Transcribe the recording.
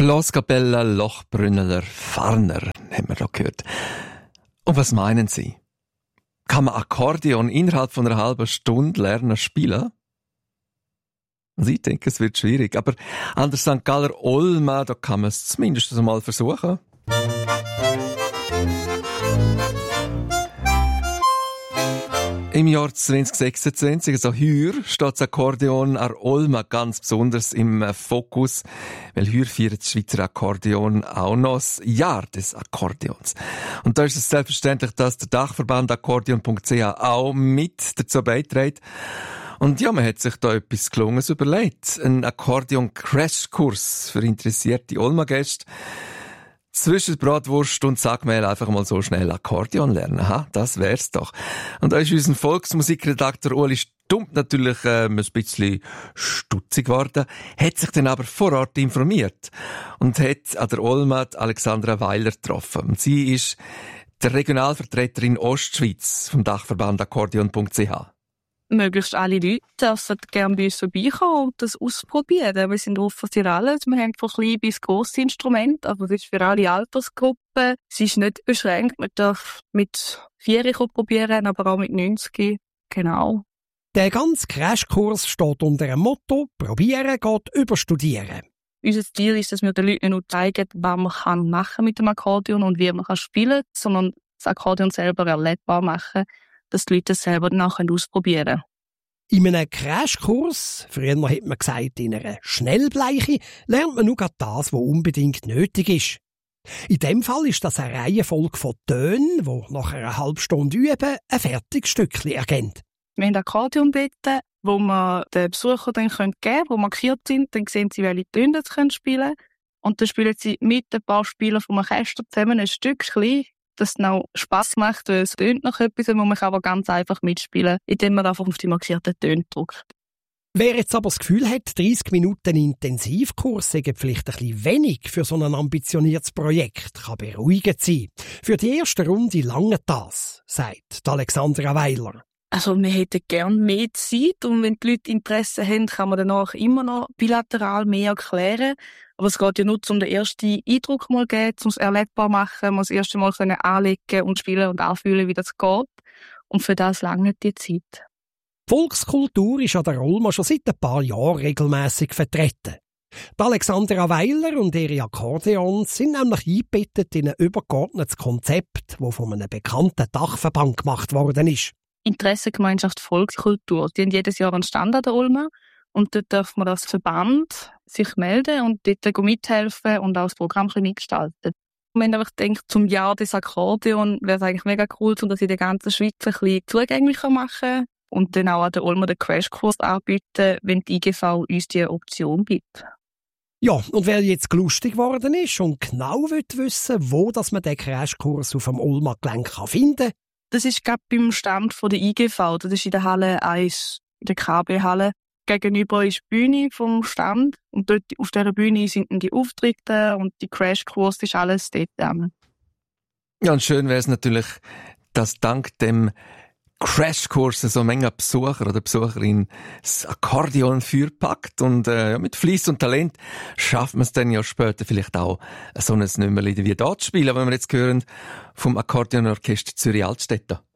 Bloßkapelle, Lochbrünneler, Farner, haben wir da gehört. Und was meinen Sie? Kann man Akkordeon innerhalb von einer halben Stunde lernen spielen? Also ich denke, es wird schwierig. Aber an der St. Galler Olma, da kann man es zumindest einmal versuchen. Im Jahr 2026, also heuer, steht das Akkordeon an Olma ganz besonders im Fokus, weil heuer feiert das Schweizer Akkordeon auch noch das Jahr des Akkordeons. Und da ist es selbstverständlich, dass der Dachverband akkordeon.ch auch mit dazu beiträgt. Und ja, man hat sich da etwas Gelungenes überlegt. Ein Akkordeon-Crashkurs für interessierte Olma-Gäste. Zwischen Bratwurst und Sackmehl einfach mal so schnell Akkordeon lernen. Ha? Das wär's doch. Und da ist unser Volksmusikredakteur Ueli Stump natürlich ein bisschen stutzig geworden, hat sich dann aber vor Ort informiert und hat an der Olma Alexandra Weiler getroffen. Und sie ist der Regionalvertreterin Ostschweiz vom Dachverband akkordeon.ch. Möglichst alle Leute dürfen gerne bei uns vorbeikommen und das ausprobieren. Wir sind offen für alles. Wir haben von klein bis grosse Instrumente, aber es ist für alle Altersgruppen. Es ist nicht beschränkt. Man darf mit 4 probieren, aber auch mit 90. Genau. Der ganze Crashkurs steht unter dem Motto «Probieren geht über Studieren». Unser Ziel ist, dass wir den Leuten nicht nur zeigen, was man machen kann mit dem Akkordeon und wie man spielen kann, sondern das Akkordeon selber erlebbar machen, dass die Leute es selber nachher ausprobieren können. In einem Crashkurs, früher hat man gesagt, in einer Schnellbleiche, lernt man nur das, was unbedingt nötig ist. In dem Fall ist das eine Reihenfolge von Tönen, die nach einer halben Stunde Üben ein fertiges Stückchen ergänzt. Wir haben Akkordeonbetten, wo man den Besuchern dann geben können, die markiert sind. Dann sehen sie, welche Töne sie spielen können. Und dann spielen sie mit ein paar Spielern vom Orchester zusammen ein Stückchen, das noch Spass macht, weil es tönt nach etwas, wo man aber ganz einfach mitspielen kann, indem man einfach auf die markierten Töne drückt. Wer jetzt aber das Gefühl hat, 30 Minuten Intensivkurs sei vielleicht ein bisschen wenig für so ein ambitioniertes Projekt, kann beruhigend sein. Für die erste Runde lange das, sagt Alexandra Weiler. Also wir hätten gerne mehr Zeit und wenn die Leute Interesse haben, kann man danach immer noch bilateral mehr erklären. Aber es geht ja nur um den ersten Eindruck mal geben, um es erlebbar machen, man das erste Mal anlegen und spielen und anfühlen, wie das geht. Und für das lange die Zeit. Die Volkskultur ist an der Olma schon seit ein paar Jahren regelmässig vertreten. Die Alexandra Weiler und ihre Akkordeons sind nämlich eingebettet in ein übergeordnetes Konzept, das von einem bekannten Dachverband gemacht worden ist. Interessengemeinschaft Volkskultur. Die haben jedes Jahr einen Stand an der Olma und dort darf man als Verband sich melden und dort mithelfen und auch das Programm mitgestalten. Wir haben einfach gedacht, zum Jahr des Akkordeon wäre es eigentlich mega cool, um das in der ganzen Schweiz ein bisschen zugänglicher machen und dann auch an der Olma den Crashkurs anbieten, wenn die IGV uns die Option gibt. Ja, und wer jetzt lustig geworden ist und genau wissen will, wo dass man den Crashkurs auf dem Olma-Gelände finden kann, das ist gerade beim Stand von der IGV. Das ist in der Halle 1, in der KB-Halle. Gegenüber ist die Bühne vom Stand. Und dort auf dieser Bühne sind dann die Auftritte und die Crashkurs, ist alles dort. Ja, und schön wäre es natürlich, dass dank dem Crashkurs so Menge Besucher oder Besucherin das Akkordeon packt und mit Fleiss und Talent schafft man es dann ja später vielleicht auch, so ein Nummerli wie da zu spielen, wenn wir jetzt hören vom Akkordeonorchester Zürich Altstädter.